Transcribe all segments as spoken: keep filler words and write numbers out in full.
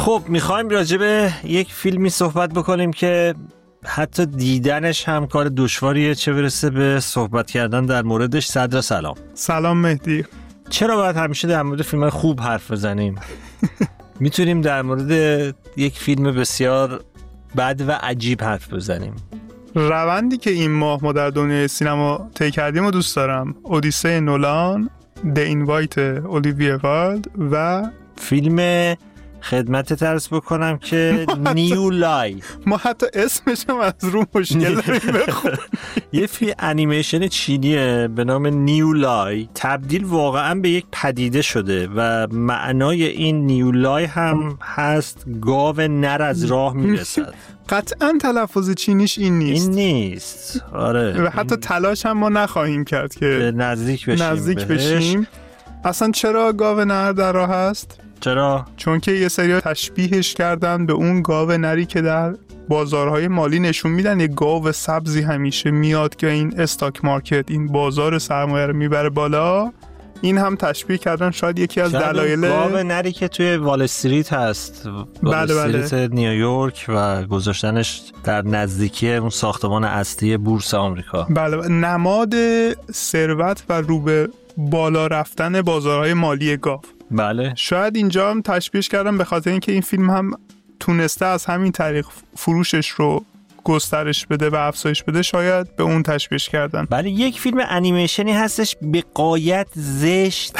خب میخوایم راجع به یک فیلمی صحبت بکنیم که حتی دیدنش هم کار دشواریه، چه برسه به صحبت کردن در موردش. صدر سلام. سلام مهدی. چرا باید همیشه در مورد فیلم خوب حرف بزنیم؟ میتونیم در مورد یک فیلم بسیار بد و عجیب حرف بزنیم. روندی که این ماه ما در دنیای سینما طی کردیم و دوست دارم. اودیسه نولان، The Invite اولیویه وایلد و فیلم خدمت ترس بکنم که نیو لای. ما حتی اسمش هم از رو مشکل داریم بخونیم. یه فیلم انیمیشن چینیه به نام نیو لای، تبدیل واقعا به یک پدیده شده و معنای این نیو لای هم هست گاو نر از راه میرسد. قطعا تلفظ چینیش این نیست. این نیست. آره. و حتی تلاش هم ما نخواهیم کرد که نزدیک بشیم. نزدیک بشیم. اصلا چرا گاو نر در راه هست؟ چرا؟ چون که یه سری تشبیهش کردن به اون گاو نری که در بازارهای مالی نشون میدن. یه گاو سبزی همیشه میاد که این استاک مارکت، این بازار سرمایه رو میبره بالا. این هم تشبیه کردن شاید یکی از دلایل گاو نری که توی وال استریت هست. وال بله استریت بله. نیویورک و گذاشتنش در نزدیکی اون ساختمان اصلی بورس آمریکا. بله. نماد ثروت و رو به بالا رفتن بازارهای مالی گاو. بله. شاید اینجا هم تشبیهش کردم به خاطر اینکه این فیلم هم تونسته از همین طریق فروشش رو گسترش بده و افزایش بده، شاید به اون تشبیهش کردن. بله. یک فیلم انیمیشنی هستش به غایت زشت،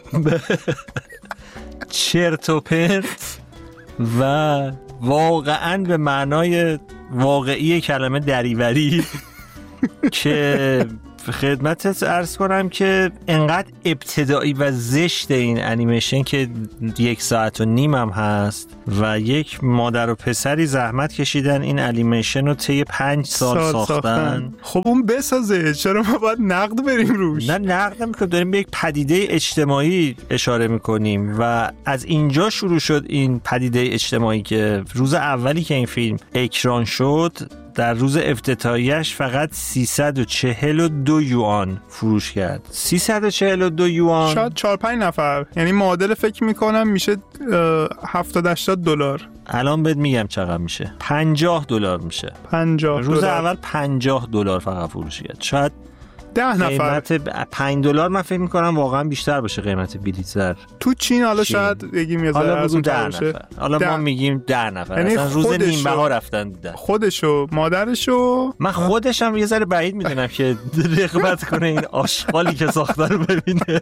چرت و پرت و واقعا به معنای واقعی کلمه دریوری که خدمتت عرض کنم که انقدر ابتدایی و زشت این انیمیشن که یک ساعت و نیم هم هست و یک مادر و پسری زحمت کشیدن این انیمیشن رو طی پنج سال, سال ساختن. ساختن خب اون بسازه، چرا ما باید نقد بریم روش؟ نه نقد نمیکنیم، داریم به یک پدیده اجتماعی اشاره میکنیم و از اینجا شروع شد این پدیده اجتماعی که روز اولی که این فیلم اکران شد در روز افتتاحیش فقط سیصد و چهل و دو یوان فروش کرد. سیصد و چهل و دو یوان شاید چهار پنج نفر، یعنی معادل فکر میکنم میشه هفتاد هشتاد دلار. الان بهت میگم چقدر میشه. پنجاه دلار میشه. پنجاه روز دلار. اول پنجاه دلار فقط فروش کرد. شاید ده نفر. قیمت پنج دلار من فکر میکنم واقعا بیشتر باشه قیمت بلیت در تو چین. حالا چین. شاید بگیم یه ذره حالا از اون ده باشه. نفر. حالا ده. ما میگیم ده نفر. یعنی اصلا روز نیم بها رفتن دیدن. خودشو، مادرشو. من خودشم یه ذره بعید میدونم که رغبت کنه این آشغالی که ساخته رو ببینه.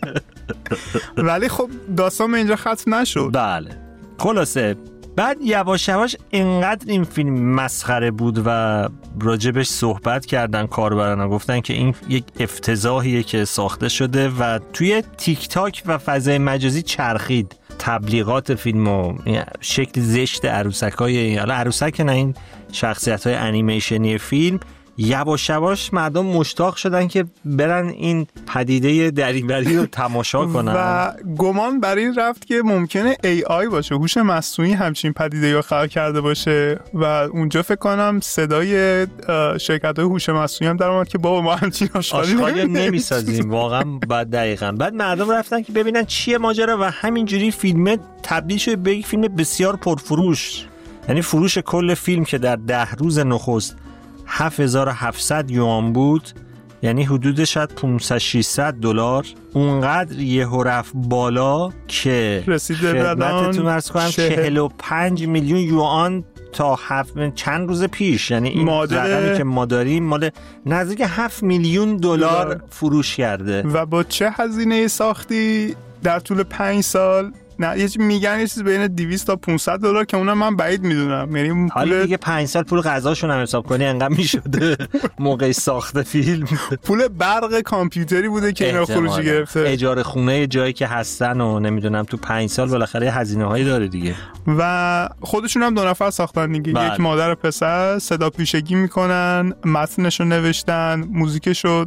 ولی خب داستان به اینجا ختم نشد. بله. خلاصه بعد یواش یواش اینقدر این فیلم مسخره بود و راجبش صحبت کردن کاربران، گفتن که این یک افتضاحیه که ساخته شده و توی تیک تاک و فضای مجازی چرخید تبلیغات فیلم و شکل زشت عروسکای، حالا عروسک نه، این شخصیت‌های انیمیشنی فیلم. یواش یواش مردم مشتاق شدن که برن این پدیده دریوری رو تماشا کنن و گمان بر این رفت که ممکنه ای آی باشه، هوش مصنوعی همچین پدیده رو خلق کرده باشه و اونجا فکر کنم صدای شرکت‌های هوش مصنوعی هم در اومد که بابا ما همچین آشغالی نمی‌سازیم. واقعا بعد دقیقاً بعد مردم رفتن که ببینن چیه ماجرا و همینجوری فیلم تبدیل شد به یک فیلم بسیار پرفروش. یعنی فروش کل فیلم که در ده روز نخست هفت هزار و هفتصد یوان بود، یعنی حدود شاید پانصد ششصد دلار، اونقدر یهو رفت بالا که خدمتتون عرض کنم چهل و پنج میلیون یوان تا هفت چند روز پیش، یعنی این رقمی که ما داریم مال نزدیک هفت میلیون دلار فروش کرده. و با چه هزینه ساختی در طول پنج سال؟ نه یه چیز میگن یه چیز بین دویست تا پانصد دلار که اونم من بعید میدونم. یعنی حالا دیگه پنج سال پول غذاشون هم حساب کنی انقدر میشده موقع ساخت فیلم. پول برق کامپیوتری بوده که اینا خروجی گرفته، اجاره خونه جایی که هستن و نمیدونم تو پنج سال بالاخره هزینه هایی داره دیگه. و خودشون هم دو نفر ساختن دیگه. بله. یک مادر و پسر صدا پیشگی میکنن، متنشو نوشتن، موزیکشو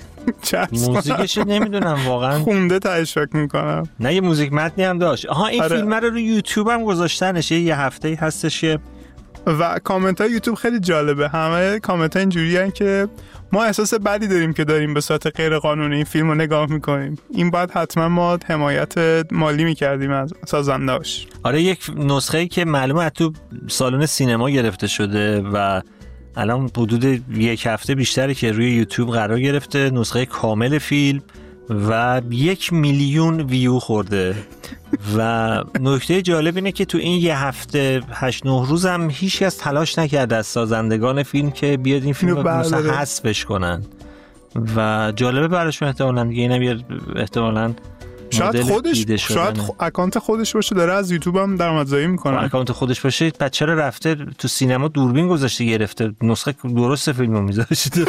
موزیکش نمیدونم واقعا خونده تهش فکر میکنم. نه یه موزیک متنی هم داشت. آها این آره. فیلم رو رو یوتیوب هم گذاشتنش. یه هفته هستش که و کامنت های یوتیوب خیلی جالبه. همه کامنت ها اینجوری هستن که ما احساس بدی داریم که داریم به صورت غیر قانونی این فیلم رو نگاه میکنیم، این باید حتما ما حمایت مالی میکردیم از سازندهاش. آره، یک نسخه‌ای که معلومه از تو سالن سینما گرفته شده و الان حدود یک هفته بیشتره که روی یوتیوب قرار گرفته، نسخه کامل فیلم و یک میلیون ویو خورده. و نکته جالب اینه که تو این یه هفته هشت نه روز هم هیچ کس تلاش نکرده از سازندگان فیلم که بیاد این فیلم رو مثلا حذفش کنن و جالبه براشون احتمالاً دیگه اینم احتمالاً شاید خودش شاید خ... اکانت خودش باشه داره از یوتیوب هم درآمدزایی میکنه. اکانت خودش باشه بعد چرا رفته تو سینما دوربین گذاشته گرفته نسخه درست فیلمو میذاشته؟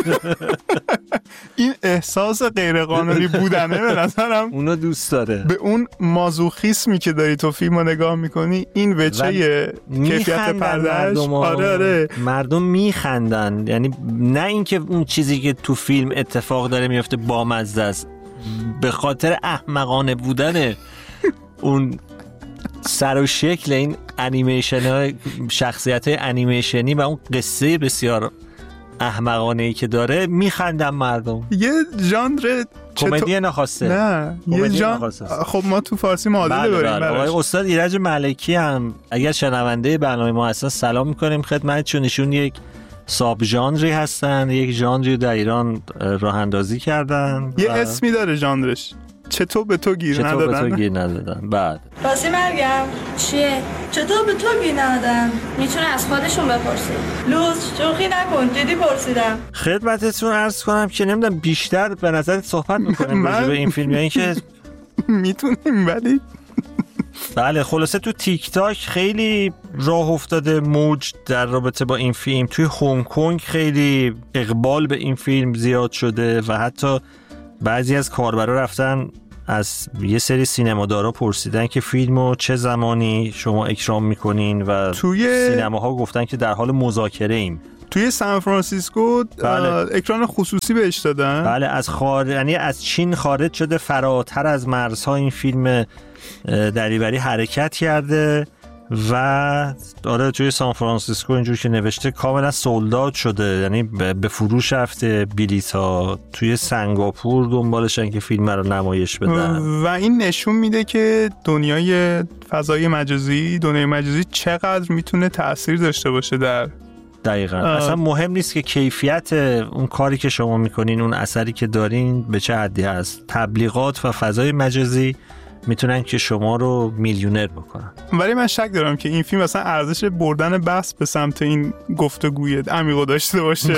این احساس غیر قانونی بودنه به نظرم اونو دوست داره. به اون مازوخیسمی که داری تو فیلمو نگاه میکنی این وجه کیفیت پردهش. آره آره مردم میخندن، یعنی نه اینکه اون چیزی که تو فیلم اتفاق داره میفته بامزه است، به خاطر احمقانه بودن اون سر و شکل این انیمیشن های شخصیت های انیمیشنی و اون قصه بسیار احمقانه ای که داره میخندن مردم. یه ژانر کمدی نخواسته. نه یه ژانر. خب ما تو فارسی معادله داریم. بله آقای استاد ایرج ملکی هم اگر شنونده برنامه ما هستن سلام میکنیم خدمتشون. ایشون یک ساب ژانری هستن، یک ژانری در ایران راه اندازی کردن. یه اسمی داره ژانرش، چطور به تو گیر ندادن؟ چطور به تو گیر ندادن. بعد راستی مرگم چیه؟ چطور به تو گیر ندادن؟ میتونه از خودشون بپرسی. لوز شوخی نکن، جدی پرسیدم. خدمتتون عرض کنم که نمیدونم بیشتر به نظرت صحبت میکنیم راجع به این فیلم یا اینکه میتونیم ولی بله. خلاصه تو تیک تاک خیلی راه افتاده موج در رابطه با این فیلم، توی هنگ کنگ خیلی اقبال به این فیلم زیاد شده و حتی بعضی از کاربرا رفتن از یه سری سینمادارا پرسیدن که فیلمو چه زمانی شما اکرام میکنین و توی سینماها گفتن که در حال مذاکره ایم. توی سان فرانسیسکو بله. اکران خصوصی بهش دادن. بله از خارج، یعنی از چین خارج شده، فراتر از مرزها این فیلم دریوری حرکت کرده و آره توی سان فرانسیسکو اینجور که نوشته کاملا سولداد شده، یعنی به فروش رفته بلیط‌ها. توی سنگاپور دنبالشن که فیلم رو نمایش بدن و این نشون میده که دنیای فضای مجازی دنیای مجازی چقدر میتونه تأثیر داشته باشه در دقیقاً. اصلا مهم نیست که کیفیت اون کاری که شما میکنین، اون اثری که دارین به چه حدی هست. تبلیغات و فضای مجازی میتونن که شما رو میلیونر بکنن. ولی من شک دارم که این فیلم اصلا ارزش بردن بحث به سمت این گفتگوی عمیق داشته باشه.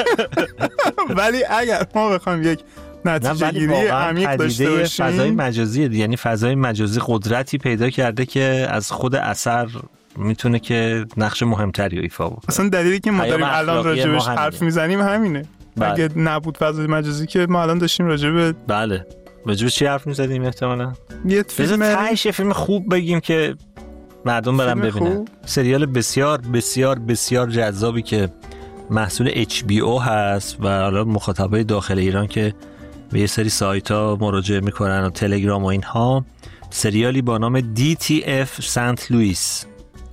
ولی اگر ما بخوایم یک نتیجه گیری عمیق داشته باشیم، فضای مجازی، یعنی فضای مجازی قدرتی پیدا کرده که از خود اثر میتونه که نقش مهمتری رو ایفا بکنه. اصلا دلیلی که ما داریم الان راجبش حرف میزنیم همینه. بله. اگه نبود فضای مجازی که ما الان داشتیم راجب بله راجب چی حرف میزدیم احتمالاً؟ یه فیلم تایش فیلم خوب بگیم که مردم برن ببینن. خوب. سریال بسیار بسیار بسیار جذابی که محصول اچ بی او هست و حالا مخاطبای داخل ایران که به یه سری سایت ها مراجعه میکنن و تلگرام و اینها، سریالی با نام دی تی اف سنت لوئیس.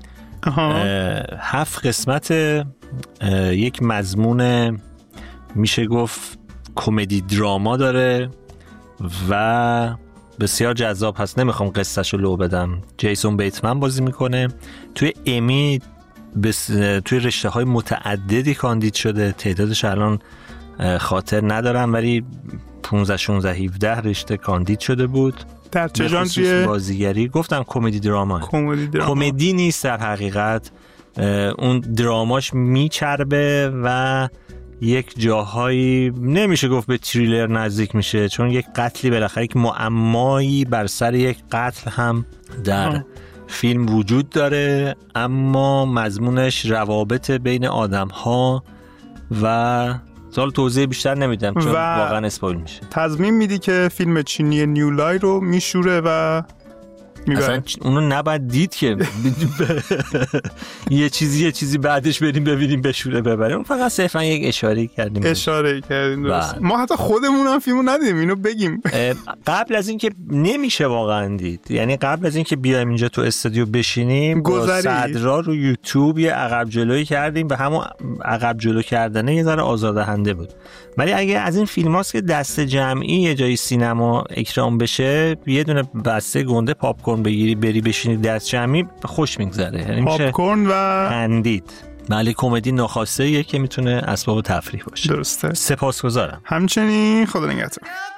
هفت قسمت، یک مضمون میشه گفت کمدی دراما داره و بسیار جذاب هست. نمیخوام قصهشو لو بدم. جیسون بیتمن بازی میکنه. توی امی بس... توی رشته های متعددی کاندید شده، تعدادش الان خاطر ندارم ولی پانزده شانزده هفده رشته کاندید شده بود. در چه ژانری بازیگری؟ گفتم کمدی دراما. کمدی دراما. کمدی نیست در حقیقت، اون دراماش میچربه و یک جاهایی نمیشه گفت به تریلر نزدیک میشه، چون یک قتلی بالاخره یک معمایی بر سر یک قتل هم در آه. فیلم وجود داره، اما مضمونش روابط بین آدم ها و حالا توضیح بیشتر نمیدم چون واقعا اسپویل میشه. تضمین میدی که فیلم چینی نیولای رو میشوره و میبره. اصلا اونو نباید دید که یه چیزی یه چیزی بعدش بریم ببینیم بشوره ببره. اون فقط صرفا یک اشاره کردیم اشاره کردیم درست. ما حتی خودمون هم فیلمو ندیدیم، اینو بگیم. قبل از اینکه نمیشه واقعا دید، یعنی قبل از اینکه بیایم اینجا تو استودیو بشینیم با صدرا رو یوتیوب یه عقب جلویی کردیم، به همون عقب جلو کردنه یه ذره آزاردهنده بود. ولی اگه از این فیلماست که دست جمعی یه جای سینما اکرام بشه، یه دونه بسته گنده پاپ کورن بگیری بری بشینی دست جمعی، خوش میگذره. یعنی پاپ کورن و خندید. بله کمدی ناخواسته یه که میتونه اسباب تفریح باشه. درسته. سپاسگزارم. همچنین خدا نگهدار.